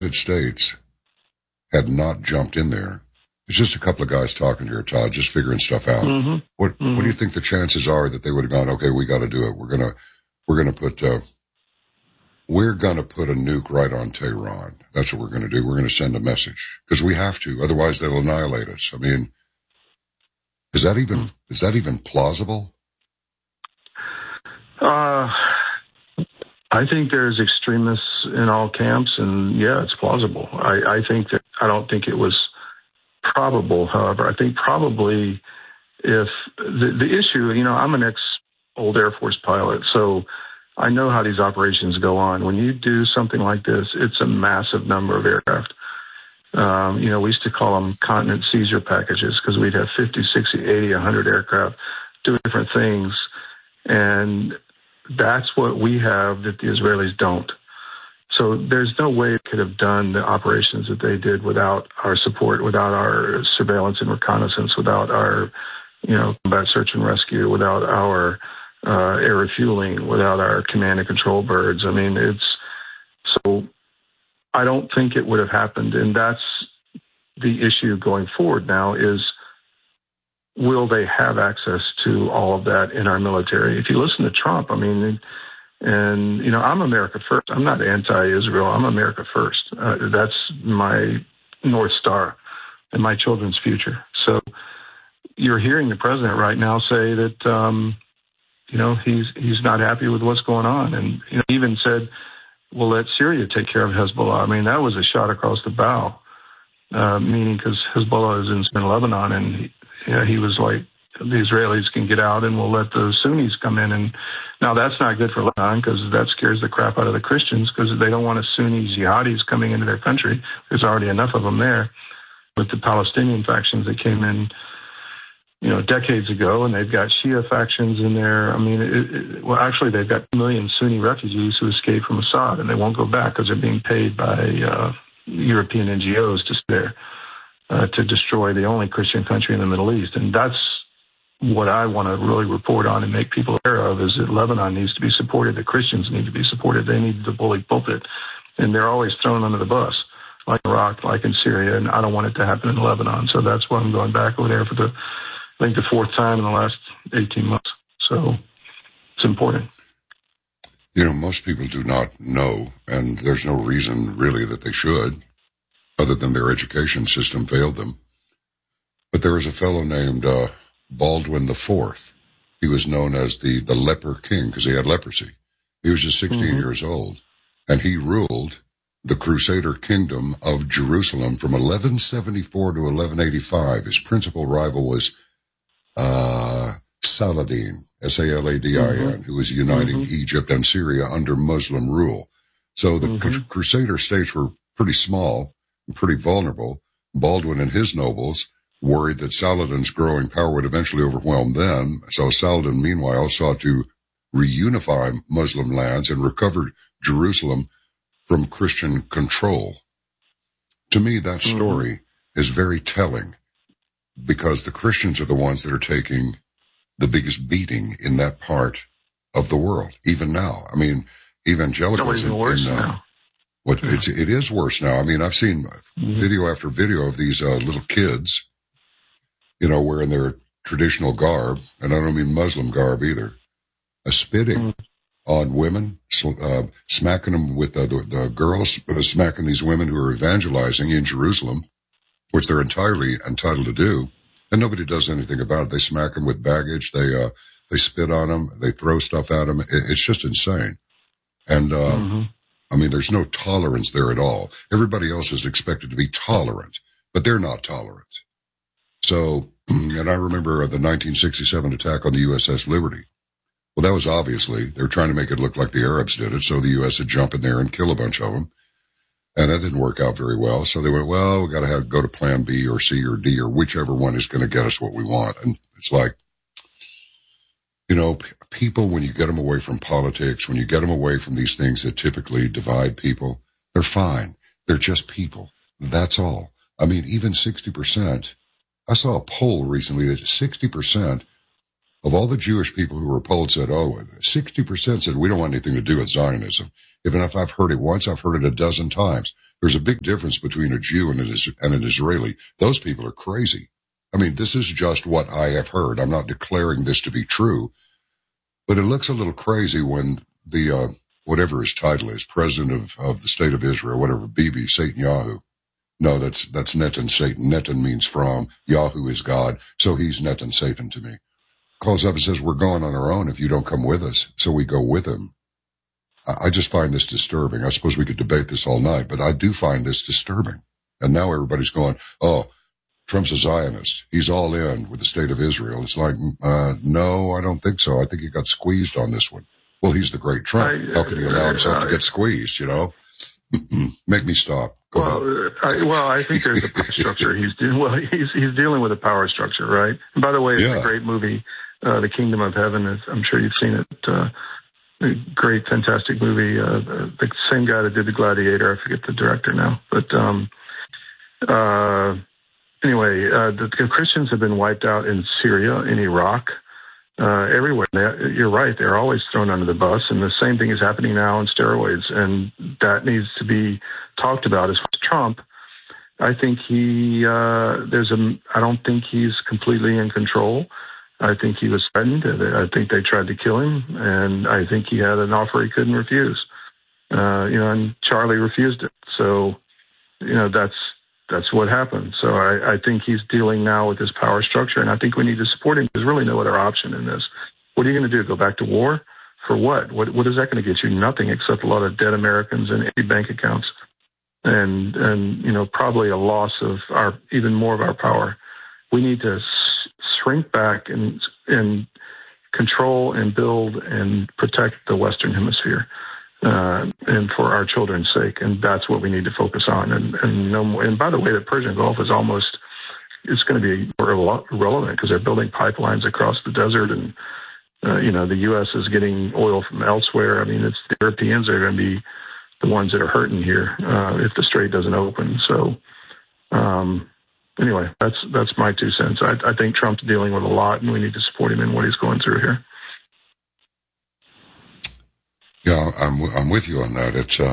United States had not jumped in there, it's just a couple of guys talking here, Todd, just figuring stuff out. Mm-hmm. What do you think the chances are that they would have gone, okay, we got to do it. We're gonna put a nuke right on Tehran. That's what we're going to do. We're going to send a message because we have to. Otherwise, they'll annihilate us. I mean, is that even plausible? I think there's extremists in all camps, and yeah, it's plausible. I don't think it was probable. However, I think probably if the issue, I'm an old Air Force pilot, so I know how these operations go on. When you do something like this, it's a massive number of aircraft. We used to call them continent seizure packages because we'd have 50, 60, 80, 100 aircraft doing different things. And that's what we have that the Israelis don't. So there's no way it could have done the operations that they did without our support, without our surveillance and reconnaissance, without our, combat search and rescue, without our air refueling, without our command and control birds. I mean, so I don't think it would have happened. And that's the issue going forward now is, will they have access to all of that in our military? If you listen to Trump, I'm America first. I'm not anti-Israel. I'm America first. That's my North Star and my children's future. So you're hearing the president right now say that, he's not happy with what's going on. And he even said, we'll let Syria take care of Hezbollah. I mean, that was a shot across the bow, meaning because Hezbollah is in Lebanon, and he was like, the Israelis can get out and we'll let the Sunnis come in. And now that's not good for Lebanon because that scares the crap out of the Christians because they don't want a Sunni jihadis coming into their country. There's already enough of them there with the Palestinian factions that came in, decades ago, and they've got Shia factions in there. I mean, actually, they've got 2 million Sunni refugees who escaped from Assad, and they won't go back because they're being paid by European NGOs to stay there to destroy the only Christian country in the Middle East. And that's what I want to really report on and make people aware of is that Lebanon needs to be supported. The Christians need to be supported. They need the bully pulpit, and they're always thrown under the bus, like Iraq, like in Syria, and I don't want it to happen in Lebanon. So that's why I'm going back over there for the fourth time in the last 18 months. So it's important. Most people do not know, and there's no reason really that they should, other than their education system failed them. But there was a fellow named Baldwin IV. He was known as the leper king because he had leprosy. He was just 16 years old, and he ruled the Crusader kingdom of Jerusalem from 1174 to 1185. His principal rival was Saladin, Saladin, who was uniting Egypt and Syria under Muslim rule. So the Crusader states were pretty small and pretty vulnerable. Baldwin and his nobles worried that Saladin's growing power would eventually overwhelm them. So Saladin, meanwhile, sought to reunify Muslim lands and recover Jerusalem from Christian control. To me, that story is very telling, because the Christians are the ones that are taking the biggest beating in that part of the world, even now. I mean, evangelicals it is worse now. I mean, I've seen video after video of these little kids, wearing their traditional garb, and I don't mean Muslim garb either, spitting on women, smacking them with the girls, smacking these women who are evangelizing in Jerusalem, which they're entirely entitled to do, and nobody does anything about it. They smack them with baggage. They spit on them. They throw stuff at them. It's just insane. And, I mean, there's no tolerance there at all. Everybody else is expected to be tolerant, but they're not tolerant. So, and I remember the 1967 attack on the USS Liberty. Well, that was obviously, they were trying to make it look like the Arabs did it, so the U.S. would jump in there and kill a bunch of them. And that didn't work out very well. So they went, well, we got to go to plan B or C or D or whichever one is going to get us what we want. And it's like, people, when you get them away from politics, when you get them away from these things that typically divide people, they're fine. They're just people. That's all. I mean, even 60%, I saw a poll recently that 60% of all the Jewish people who were polled said, 60% said we don't want anything to do with Zionism. Even if I've heard it once, I've heard it a dozen times. There's a big difference between a Jew and an Israeli. Those people are crazy. I mean, this is just what I have heard. I'm not declaring this to be true, but it looks a little crazy when the, whatever his title is, president of the state of Israel, whatever, Bibi, Satan Yahoo. No, that's Netan Satan. Netan means from. Yahoo is God. So he's Netan Satan to me. Calls up and says, we're going on our own if you don't come with us. So we go with him. I just find this disturbing. I suppose we could debate this all night, but I do find this disturbing. And now everybody's going, oh, Trump's a Zionist. He's all in with the state of Israel. It's like, no, I don't think so. I think he got squeezed on this one. Well, he's the great Trump. How can he allow himself to get squeezed, you know? Make me stop. I think there's a power structure. He's dealing with a power structure, right? And by the way, it's a great movie, The Kingdom of Heaven. I'm sure you've seen it. A great, fantastic movie. The same guy that did The Gladiator. I forget the director now, but anyway, the Christians have been wiped out in Syria, in Iraq, everywhere. You're right. They're always thrown under the bus. And the same thing is happening now on steroids. And that needs to be talked about. As far as Trump, I think I don't think he's completely in control. I think he was threatened. I think they tried to kill him. And I think he had an offer he couldn't refuse. And Charlie refused it. So, that's what happened. So I think he's dealing now with this power structure, and I think we need to support him. There's really no other option in this. What are you going to do? Go back to war? For what? What is that going to get you? Nothing, except a lot of dead Americans and empty bank accounts, and probably a loss of even more of our power. We need to shrink back and control and build and protect the Western Hemisphere. And for our children's sake, and that's what we need to focus on. And no more. And by the way, the Persian Gulf is it's going to be irrelevant because they're building pipelines across the desert, and the U.S. is getting oil from elsewhere. I mean, it's the Europeans that are going to be the ones that are hurting here if the strait doesn't open. So, anyway, that's my 2 cents. I think Trump's dealing with a lot, and we need to support him in what he's going through here. Yeah, I'm with you on that. It's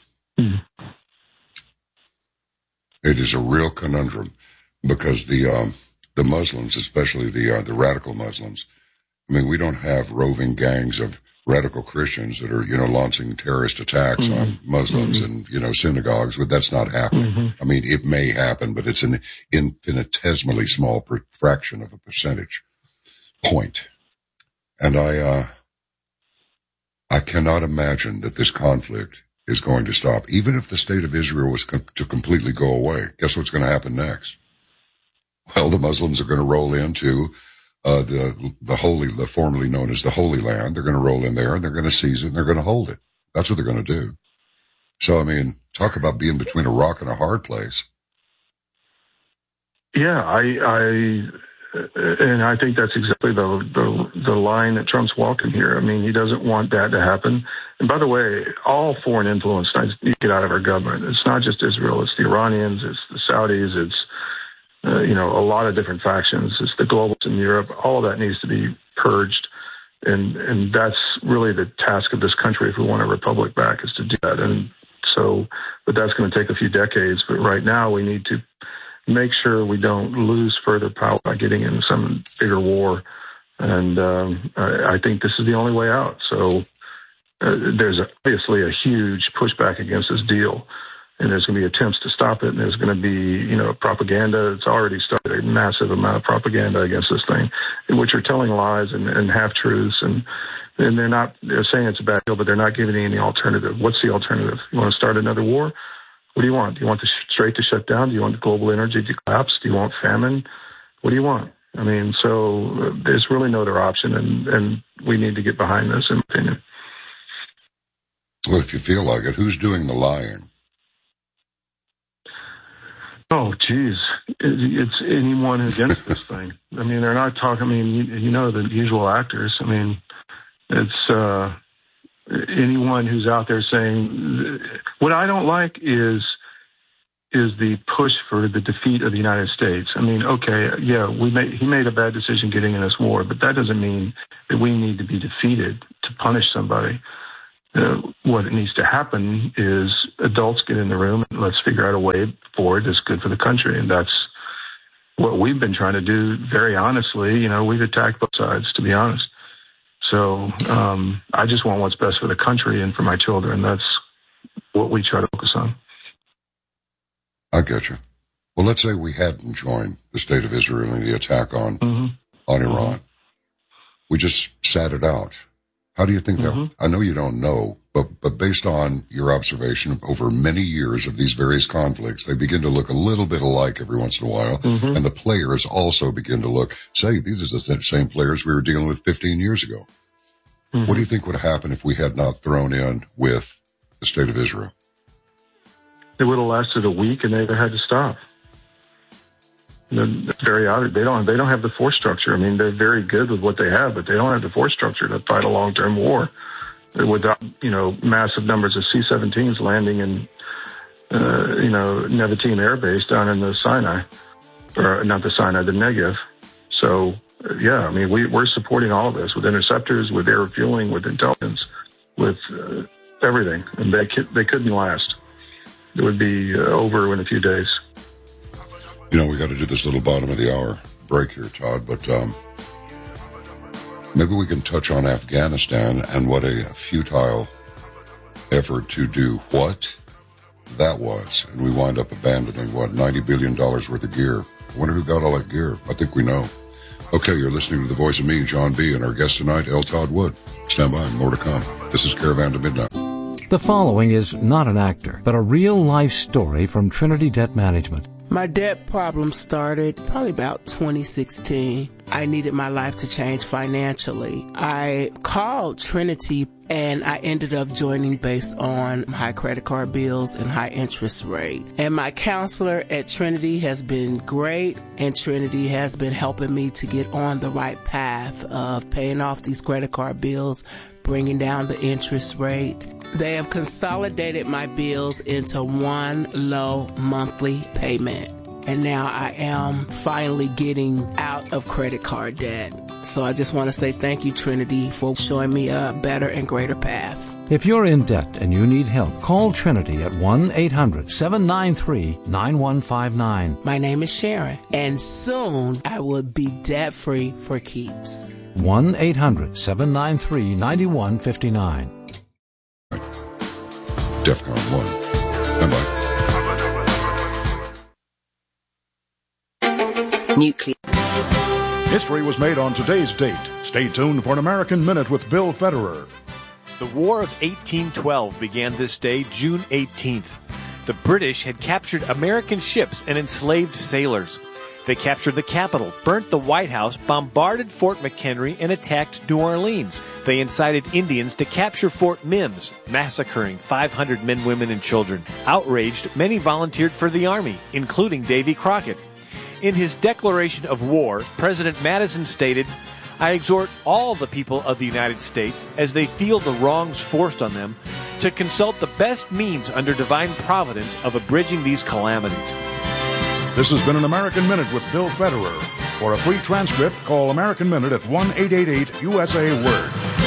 it is a real conundrum because the Muslims, especially the radical Muslims, I mean, we don't have roving gangs of radical Christians that are launching terrorist attacks on Muslims and synagogues. But that's not happening. I mean, it may happen, but it's an infinitesimally small fraction of a percentage point. And I cannot imagine that this conflict is going to stop. Even if the state of Israel was to completely go away, guess what's going to happen next? Well, the Muslims are going to roll into the formerly known as the Holy Land. They're going to roll in there and they're going to seize it and they're going to hold it. That's what they're going to do. So, I mean, talk about being between a rock and a hard place. Yeah, and I think that's exactly the line that Trump's walking here. I mean, he doesn't want that to happen. And by the way, all foreign influence needs to get out of our government. It's not just Israel. It's the Iranians. It's the Saudis. It's, a lot of different factions. It's the globalists in Europe. All of that needs to be purged. And that's really the task of this country if we want a republic back, is to do that. And so, but that's going to take a few decades. But right now we need to make sure we don't lose further power by getting into some bigger war. And I think this is the only way out. So there's obviously a huge pushback against this deal. And there's going to be attempts to stop it. And there's going to be, propaganda. It's already started a massive amount of propaganda against this thing, in which are telling lies and half-truths. And they're saying it's a bad deal, but they're not giving any alternative. What's the alternative? You want to start another war? What do you want? Do you want the strait to shut down? Do you want the global energy to collapse? Do you want famine? What do you want? I mean, so there's really no other option, and we need to get behind this, in my opinion. Well, if you feel like it, who's doing the lying? Oh, geez. It's anyone against this thing. I mean, they're not talking, the usual actors. I mean, it's anyone who's out there saying, what I don't like is the push for the defeat of the United States. I mean, okay, yeah, he made a bad decision getting in this war, but that doesn't mean that we need to be defeated to punish somebody. What needs to happen is adults get in the room and let's figure out a way forward that's good for the country. And that's what we've been trying to do, very honestly. We've attacked both sides, to be honest. So I just want what's best for the country and for my children. That's what we try to focus on. I get you. Well, let's say we hadn't joined the state of Israel in the attack on Iran. We just sat it out. How do you think that? I know you don't know, but based on your observation over many years of these various conflicts, they begin to look a little bit alike every once in a while. And the players also begin to look, say, these are the same players we were dealing with 15 years ago. What do you think would happen if we had not thrown in with the state of Israel? It would have lasted a week and they'd have had to stop. It's very odd. They don't have the force structure. I mean, they're very good with what they have, but they don't have the force structure to fight a long-term war without, massive numbers of C-17s landing in, Nevatim Air Base down in the Sinai, or not the Sinai, the Negev. So, yeah, I mean, we're supporting all of this with interceptors, with air refueling, with intelligence, with everything, and they couldn't last. It would be over in a few days. We got to do this little bottom of the hour break here, Todd, but maybe we can touch on Afghanistan and what a futile effort to do what that was. And we wind up abandoning, $90 billion worth of gear. I wonder who got all that gear. I think we know. Okay, you're listening to the voice of me, John B., and our guest tonight, L. Todd Wood. Stand by, more to come. This is Caravan to Midnight. The following is not an actor, but a real-life story from Trinity Debt Management. My debt problem started probably about 2016. I needed my life to change financially. I called Trinity and I ended up joining based on high credit card bills and high interest rate. And my counselor at Trinity has been great, and Trinity has been helping me to get on the right path of paying off these credit card bills, bringing down the interest rate. They have consolidated my bills into one low monthly payment. And now I am finally getting out of credit card debt. So I just want to say thank you, Trinity, for showing me a better and greater path. If you're in debt and you need help, call Trinity at 1-800-793-9159. My name is Sharon, and soon I will be debt-free for keeps. 1-800-793-9159. DEFCON 1. Stand by. Nuclear. History was made on today's date. Stay tuned for an American Minute with Bill Federer. The War of 1812 began this day, June 18th. The British had captured American ships and enslaved sailors. They captured the Capitol, burnt the White House, bombarded Fort McHenry, and attacked New Orleans. They incited Indians to capture Fort Mims, massacring 500 men, women, and children. Outraged, many volunteered for the Army, including Davy Crockett. In his declaration of war, President Madison stated, "I exhort all the people of the United States, as they feel the wrongs forced on them, to consult the best means under divine providence of abridging these calamities." This has been an American Minute with Bill Federer. For a free transcript, call American Minute at 1-888-USA-WORD.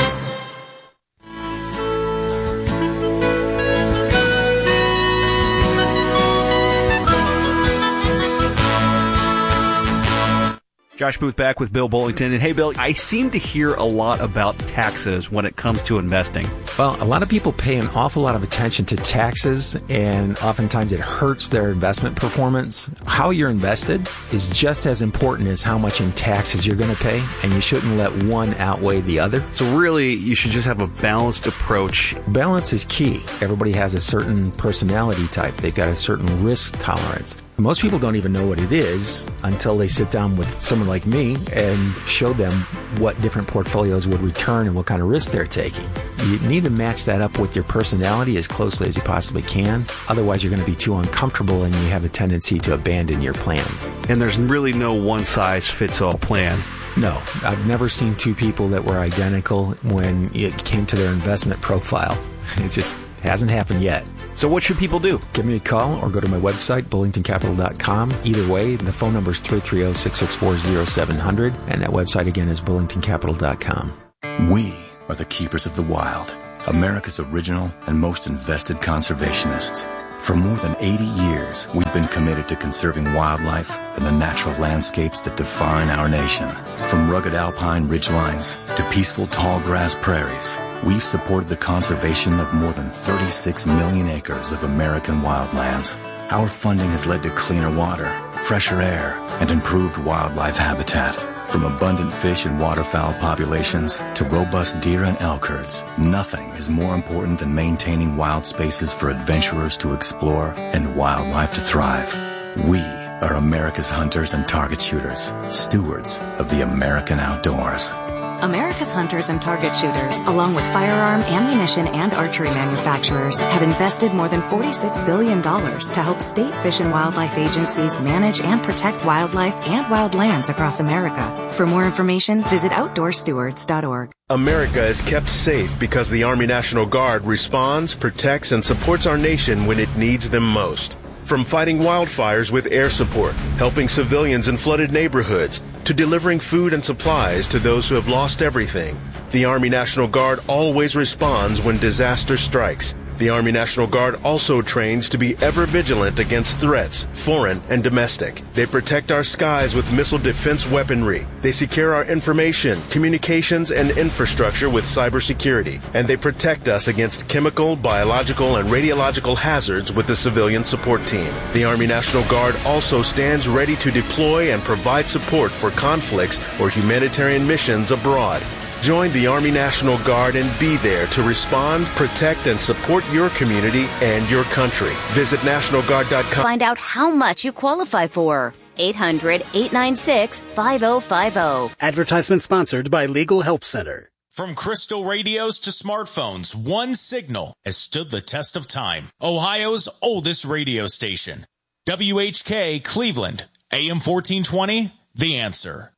Josh Booth back with Bill Bullington. And hey, Bill, I seem to hear a lot about taxes when it comes to investing. Well, a lot of people pay an awful lot of attention to taxes, and oftentimes it hurts their investment performance. How you're invested is just as important as how much in taxes you're going to pay, and you shouldn't let one outweigh the other. So really, you should just have a balanced approach. Balance is key. Everybody has a certain personality type. They've got a certain risk tolerance. Most people don't even know what it is until they sit down with someone like me and show them what different portfolios would return and what kind of risk they're taking. You need to match that up with your personality as closely as you possibly can. Otherwise, you're going to be too uncomfortable and you have a tendency to abandon your plans. And there's really no one-size-fits-all plan. No, I've never seen two people that were identical when it came to their investment profile. It just hasn't happened yet. So what should people do? Give me a call or go to my website, bullingtoncapital.com. Either way, the phone number is 330-664-0700, and that website again is bullingtoncapital.com. We are the keepers of the wild. America's original and most invested conservationists. For more than 80 years, we've been committed to conserving wildlife and the natural landscapes that define our nation. From rugged alpine ridgelines to peaceful tall grass prairies, we've supported the conservation of more than 36 million acres of American wildlands. Our funding has led to cleaner water, fresher air, and improved wildlife habitat. From abundant fish and waterfowl populations to robust deer and elk herds, nothing is more important than maintaining wild spaces for adventurers to explore and wildlife to thrive. We are America's hunters and target shooters, stewards of the American outdoors. America's hunters and target shooters, along with firearm, ammunition, and archery manufacturers, have invested more than $46 billion to help state fish and wildlife agencies manage and protect wildlife and wildlands across America. For more information, visit OutdoorStewards.org. America is kept safe because the Army National Guard responds, protects, and supports our nation when it needs them most. From fighting wildfires with air support, helping civilians in flooded neighborhoods, to delivering food and supplies to those who have lost everything, the Army National Guard always responds when disaster strikes. The Army National Guard also trains to be ever vigilant against threats, foreign and domestic. They protect our skies with missile defense weaponry. They secure our information, communications, and infrastructure with cybersecurity. And they protect us against chemical, biological, and radiological hazards with the civilian support team. The Army National Guard also stands ready to deploy and provide support for conflicts or humanitarian missions abroad. Join the Army National Guard and be there to respond, protect, and support your community and your country. Visit NationalGuard.com. Find out how much you qualify for. 800-896-5050. Advertisement sponsored by Legal Help Center. From crystal radios to smartphones, one signal has stood the test of time. Ohio's oldest radio station. WHK Cleveland, AM 1420, The Answer.